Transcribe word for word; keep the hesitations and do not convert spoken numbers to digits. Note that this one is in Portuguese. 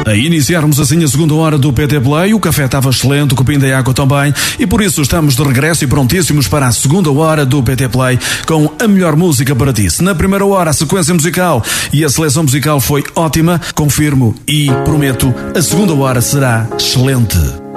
A iniciarmos assim a segunda hora do P T Play, o café estava excelente, o copinho da água também, e por isso estamos de regresso e prontíssimos para a segunda hora do P T Play com a melhor música para ti. Se na primeira hora a sequência musical e a seleção musical foi ótima, confirmo e prometo, a segunda hora será excelente.